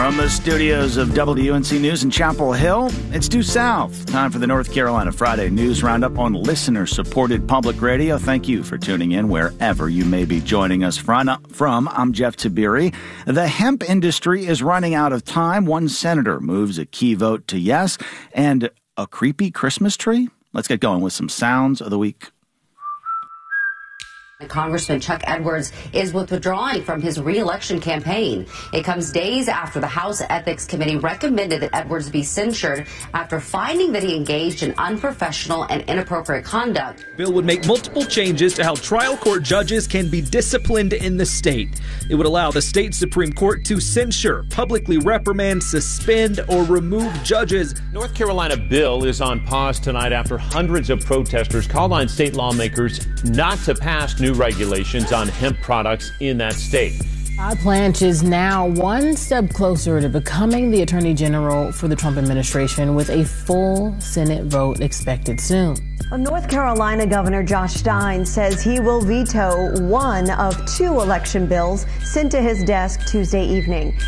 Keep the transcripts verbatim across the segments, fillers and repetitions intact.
From the studios of W U N C News in Chapel Hill, it's Due South. Time for the North Carolina Friday News Roundup on listener-supported public radio. Thank you for tuning in wherever you may be joining us from. I'm Jeff Tiberi. The hemp industry is running out of time. One senator moves a key vote to yes. And a creepy Christmas tree? Let's get going with some sounds of the week. Congressman Chuck Edwards is withdrawing from his re-election campaign. It comes days after the House Ethics Committee recommended that Edwards be censured after finding that he engaged in unprofessional and inappropriate conduct. The bill would make multiple changes to how trial court judges can be disciplined in the state. It would allow the state Supreme Court to censure, publicly reprimand, suspend, or remove judges. North Carolina bill is on pause tonight after hundreds of protesters called on state lawmakers not to pass new regulations on hemp products in that state. Todd Blanche is now one step closer to becoming the Attorney General for the Trump administration, with a full Senate vote expected soon. Well, North Carolina Governor Josh Stein says he will veto one of two election bills sent to his desk Tuesday evening.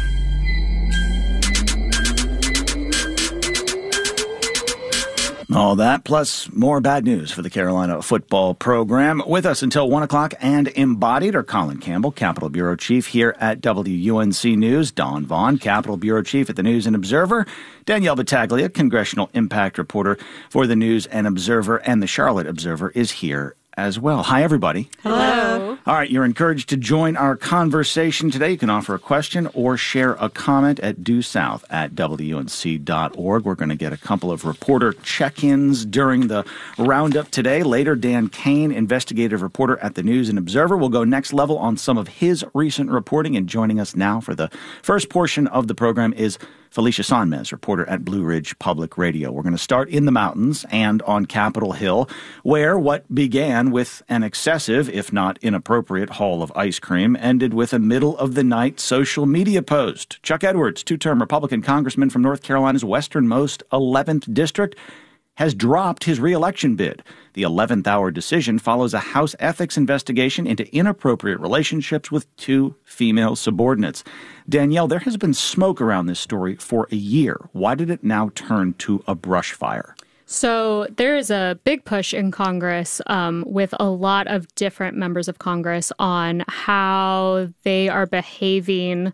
All that, plus more bad news for the Carolina football program. With us until one o'clock and embodied are Colin Campbell, Capitol Bureau Chief here at W U N C News, Don Vaughn, Capitol Bureau Chief at the News and Observer, Danielle Battaglia, Congressional Impact Reporter for the News and Observer, and the Charlotte Observer is here as well. Hi, everybody. Hello. All right, you're encouraged to join our conversation today. You can offer a question or share a comment at due south at W N C dot org. We're going to get a couple of reporter check-ins during the roundup today. Later, Dan Kane, investigative reporter at the News and Observer, will go next level on some of his recent reporting. And joining us now for the first portion of the program is Felicia Sonmez, reporter at Blue Ridge Public Radio. We're going to start in the mountains and on Capitol Hill, where what began with an excessive, if not inappropriate, haul of ice cream ended with a middle-of-the-night social media post. Chuck Edwards, two-term Republican congressman from North Carolina's westernmost eleventh district, has dropped his re-election bid. The eleventh hour decision follows a House ethics investigation into inappropriate relationships with two female subordinates. Danielle, there has been smoke around this story for a year. Why did it now turn to a brush fire? So there is a big push in Congress um, with a lot of different members of Congress on how they are behaving,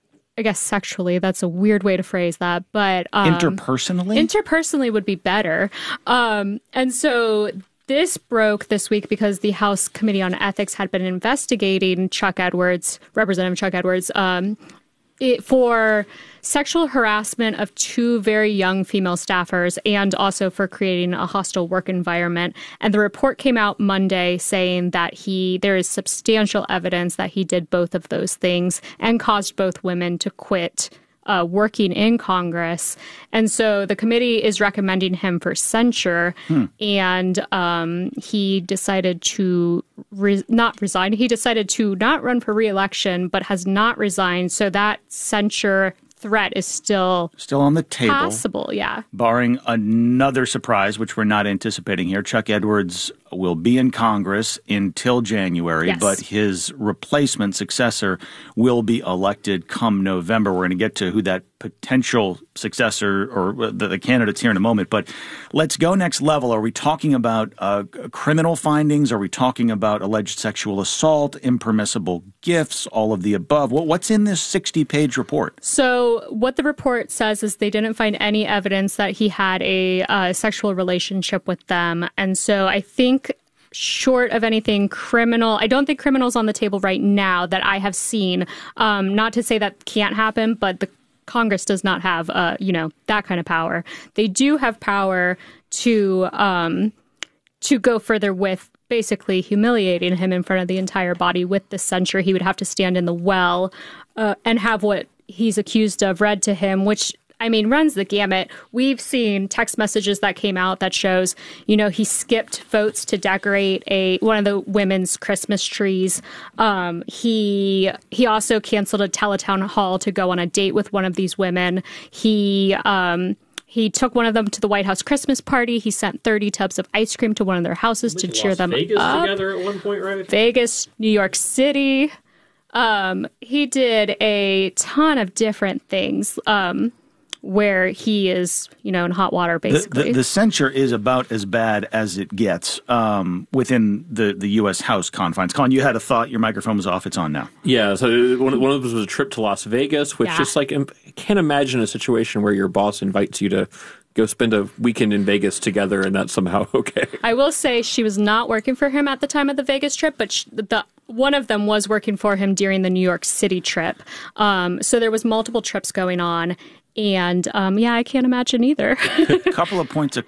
I guess sexually. That's a weird way to phrase that. But um, interpersonally? Interpersonally would be better. Um, and so this broke this week because the House Committee on Ethics had been investigating Chuck Edwards, Representative Chuck Edwards, um, it, for sexual harassment of two very young female staffers and also for creating a hostile work environment. And the report came out Monday saying that he there is substantial evidence that he did both of those things and caused both women to quit Uh, working in Congress. And so the committee is recommending him for censure. Hmm. And um, he decided to re- not resign. He decided to not run for re-election, but has not resigned. So that censure threat is still still on the table. Possible, yeah. Barring another surprise, which we're not anticipating here. Chuck Edwards will be in Congress until January, yes. but his replacement successor will be elected come November. We're going to get to who that potential successor or the, the candidates here in a moment. But let's go next level. Are we talking about uh, criminal findings? Are we talking about alleged sexual assault, impermissible gifts, all of the above? What, what's in this sixty-page report? So what the report says is they didn't find any evidence that he had a uh, sexual relationship with them. And so I think short of anything criminal, I don't think criminal's on the table right now that I have seen. Um, not to say that can't happen, but the Congress does not have, uh, you know, that kind of power. They do have power to um, to go further with basically humiliating him in front of the entire body with the censure. He would have to stand in the well uh, and have what he's accused of read to him, which, I mean, runs the gamut. We've seen text messages that came out that shows, you know, he skipped votes to decorate a one of the women's Christmas trees. Um, he he also canceled a teletown hall to go on a date with one of these women. He um, he took one of them to the White House Christmas party. He sent thirty tubs of ice cream to one of their houses to cheer Las them Vegas up. Together at one point, right? Vegas, New York City. Um, he did a ton of different things. Um, where he is, you know, in hot water, basically. The, the, the censure is about as bad as it gets um, within the, the U S House confines. Colin, you had a thought. Your microphone was off. It's on now. Yeah, so one, one of those was a trip to Las Vegas, which Yeah. just like, I can't imagine a situation where your boss invites you to go spend a weekend in Vegas together and that's somehow okay. I will say she was not working for him at the time of the Vegas trip, but she, the one of them was working for him during the New York City trip. Um, so there was multiple trips going on. And, um, yeah, I can't imagine either. A couple of points of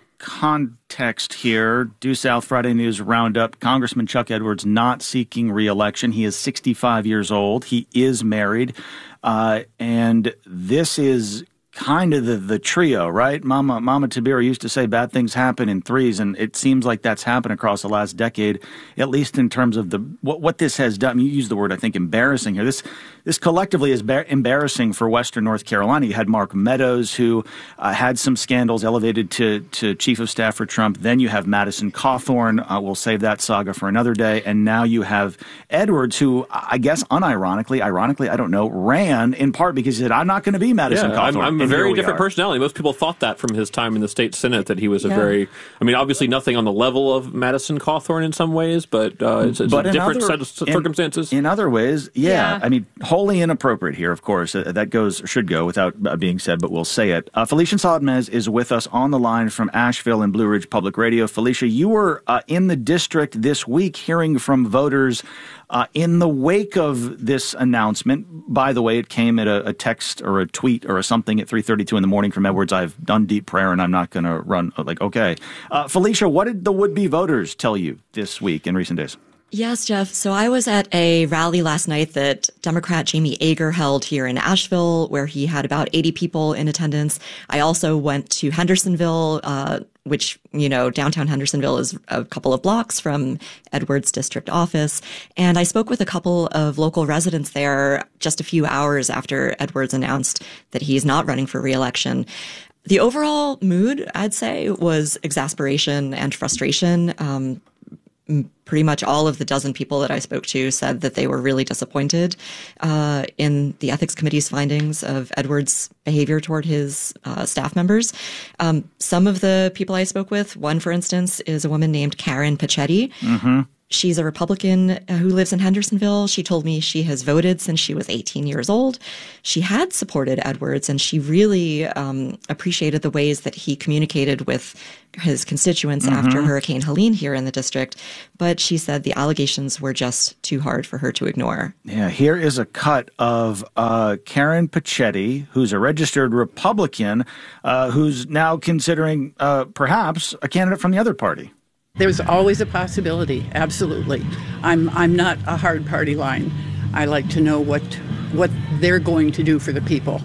context here. Due South Friday News Roundup. Congressman Chuck Edwards not seeking re-election. He is sixty-five years old. He is married. Uh, and this is kind of the, the trio, right? Mama Mama Tabira used to say bad things happen in threes, and it seems like that's happened across the last decade, at least in terms of the what, what this has done. You used the word, I think, embarrassing here. This this collectively is bar- embarrassing for Western North Carolina. You had Mark Meadows, who uh, had some scandals, elevated to, to chief of staff for Trump. Then you have Madison Cawthorn. Uh, we'll save that saga for another day. And now you have Edwards, who I guess unironically, ironically, I don't know, ran in part because he said, I'm not going to be Madison yeah, Cawthorn. I'm, I'm a And very here we different are. personality. Most people thought that from his time in the state Senate, that he was a Yeah. very, I mean, obviously nothing on the level of Madison Cawthorn in some ways, but uh, it's, it's But a in different other- set of in- circumstances. In other ways, yeah. Yeah. I mean, wholly inappropriate here, of course. Uh, that goes, should go without uh, being said, but we'll say it. Uh, Felicia Saladmez is with us on the line from Asheville and Blue Ridge Public Radio. Felicia, you were uh, in the district this week hearing from voters uh, in the wake of this announcement. By the way, it came at a, a text or a tweet or a something at three thirty-two in the morning from Edwards. I've done deep prayer and I'm not going to run. Like, okay. Uh, Felicia, what did the would-be voters tell you this week in recent days? Yes, Jeff. So I was at a rally last night that Democrat Jamie Ager held here in Asheville, where he had about eighty people in attendance. I also went to Hendersonville, uh, which, you know, downtown Hendersonville is a couple of blocks from Edwards' district office. And I spoke with a couple of local residents there just a few hours after Edwards announced that he's not running for re-election. The overall mood, I'd say, was exasperation and frustration. Um, Pretty much all of the dozen people that I spoke to said that they were really disappointed uh, in the ethics committee's findings of Edwards' behavior toward his uh, staff members. Um, some of the people I spoke with, one, for instance, is a woman named Karen Pachetti. Mm-hmm. She's a Republican who lives in Hendersonville. She told me she has voted since she was eighteen years old. She had supported Edwards, and she really um, appreciated the ways that he communicated with his constituents mm-hmm. after Hurricane Helene here in the district. But she said the allegations were just too hard for her to ignore. Yeah, here is a cut of uh, Karen Pachetti, who's a registered Republican, uh, who's now considering uh, perhaps a candidate from the other party. There's always a possibility, absolutely. I'm I'm not a hard party line. I like to know what what they're going to do for the people.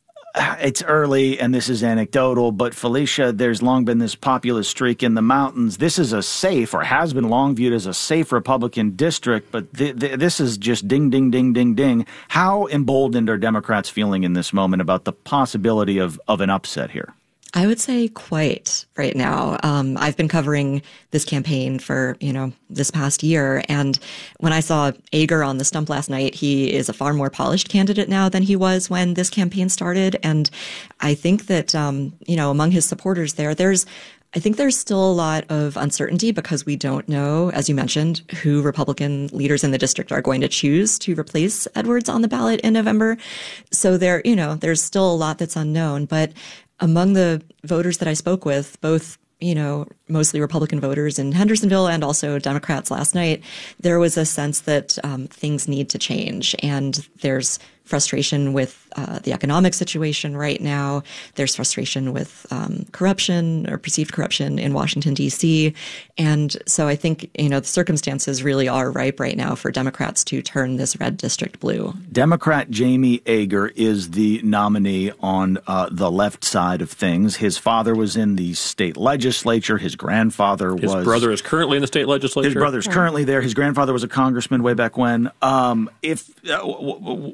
It's early and this is anecdotal, but Felicia, there's long been this populist streak in the mountains. This is a safe, or has been long viewed as a safe Republican district, but th- th- this is just ding, ding, ding, ding, ding. How emboldened are Democrats feeling in this moment about the possibility of, of an upset here? I would say quite right now. Um, I've been covering this campaign for, you know, this past year. And when I saw Ager on the stump last night, he is a far more polished candidate now than he was when this campaign started. And I think that, um, you know, among his supporters there, there's I think there's still a lot of uncertainty because we don't know, as you mentioned, who Republican leaders in the district are going to choose to replace Edwards on the ballot in November. So there, you know, there's still a lot that's unknown. But among the voters that I spoke with, both, you know, mostly Republican voters in Hendersonville and also Democrats last night, there was a sense that um, things need to change. And there's frustration with uh, the economic situation right now. There's frustration with um, corruption or perceived corruption in Washington, D C. And so I think, you know, the circumstances really are ripe right now for Democrats to turn this red district blue. Democrat Jamie Ager is the nominee on uh, the left side of things. His father was in the state legislature. His grandfather his was... His brother is currently in the state legislature. His brother's currently there. His grandfather was a congressman way back when. Um, if uh, w- w- one of y'all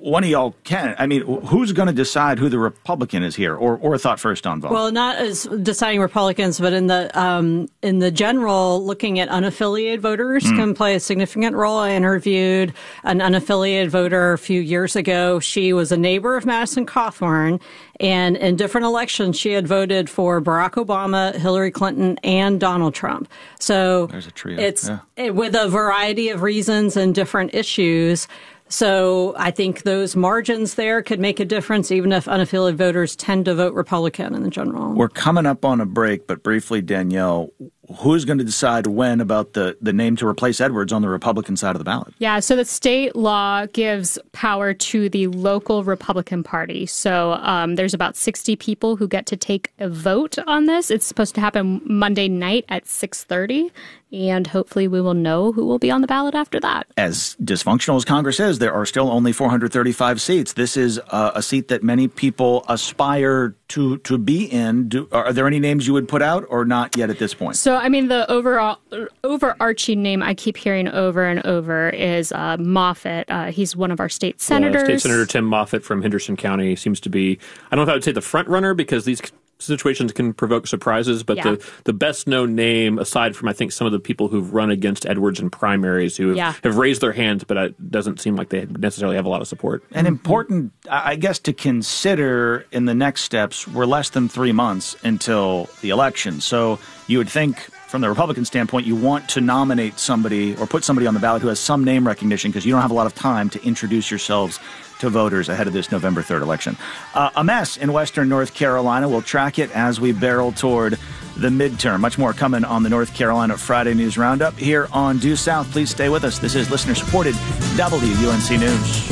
Well, Ken, I mean, who's going to decide who the Republican is here, or or a thought first on vote? Well, not as deciding Republicans, but in the um, in the general, looking at unaffiliated voters mm. can play a significant role. I interviewed an unaffiliated voter a few years ago. She was a neighbor of Madison Cawthorn, and in different elections, she had voted for Barack Obama, Hillary Clinton, and Donald Trump. So there's a trio. It's yeah. it, with a variety of reasons and different issues. So I think those margins there could make a difference, even if unaffiliated voters tend to vote Republican in the general. We're coming up on a break, but briefly, Danielle, who's going to decide when about the, the name to replace Edwards on the Republican side of the ballot? Yeah, so the state law gives power to the local Republican Party. So um, there's about sixty people who get to take a vote on this. It's supposed to happen Monday night at six thirty. And hopefully we will know who will be on the ballot after that. As dysfunctional as Congress is, there are still only four hundred thirty-five seats. This is uh, a seat that many people aspire to to be in. Do, are there any names you would put out, or not yet at this point? So, I mean, the overall overarching name I keep hearing over and over is uh, Moffitt. Uh, he's one of our state senators. Uh, State Senator Tim Moffitt from Henderson County seems to be, I don't know if I would say the front runner, because these situations can provoke surprises, but yeah. the, the best known name, aside from I think some of the people who've run against Edwards in primaries who have, yeah. have raised their hands, but it doesn't seem like they necessarily have a lot of support. And important, I guess, to consider in the next steps, we're less than three months until the election. So you would think, from the Republican standpoint, you want to nominate somebody or put somebody on the ballot who has some name recognition, because you don't have a lot of time to introduce yourselves to voters ahead of this November third election. Uh, a mess in western North Carolina. We'll track it as we barrel toward the midterm. Much more coming on the North Carolina Friday News Roundup here on Due South. Please stay with us. This is listener-supported W U N C News.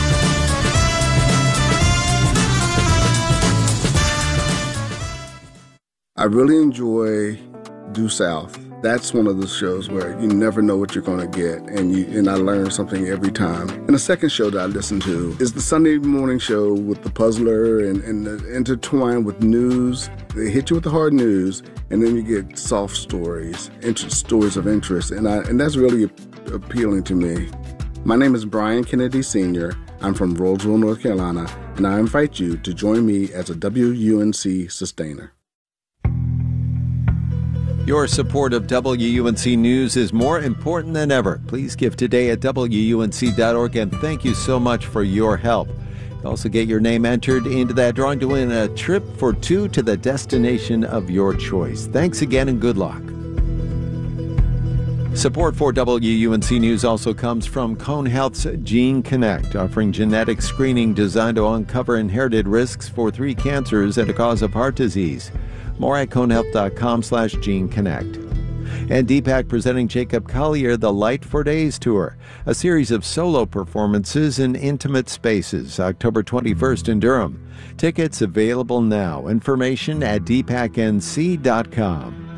I really enjoy Due South. That's one of the shows where you never know what you're going to get, and you and I learn something every time. And the second show that I listen to is the Sunday morning show with the puzzler and, and the intertwined with news. They hit you with the hard news, and then you get soft stories, interest, stories of interest, and I and that's really appealing to me. My name is Brian Kennedy Senior I'm from Rolesville, North Carolina, and I invite you to join me as a W U N C sustainer. Your support of W U N C News is more important than ever. Please give today at W U N C dot org, and thank you so much for your help. Also get your name entered into that drawing to win a trip for two to the destination of your choice. Thanks again and good luck. Support for W U N C News also comes from Cone Health's Gene Connect, offering genetic screening designed to uncover inherited risks for three cancers and a cause of heart disease. More at conehealth.com slash Gene Connect. And Deepak presenting Jacob Collier The Light for Days Tour, a series of solo performances in intimate spaces, October twenty-first in Durham. Tickets available now. Information at deepak n c dot com.